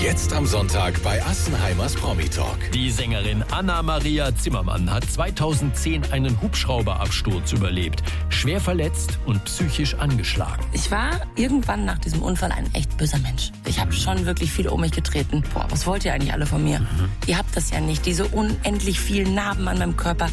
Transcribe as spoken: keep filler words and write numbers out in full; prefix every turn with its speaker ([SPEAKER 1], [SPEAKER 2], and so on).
[SPEAKER 1] Jetzt am Sonntag bei Assenheimers Promi-Talk.
[SPEAKER 2] Die Sängerin Anna-Maria Zimmermann hat zweitausendzehn einen Hubschrauberabsturz überlebt. Schwer verletzt und psychisch angeschlagen.
[SPEAKER 3] Ich war irgendwann nach diesem Unfall ein echt böser Mensch. Ich habe schon wirklich viel um mich getreten. Boah, was wollt ihr eigentlich alle von mir? Mhm. Ihr habt das ja nicht, diese unendlich vielen Narben an meinem Körper.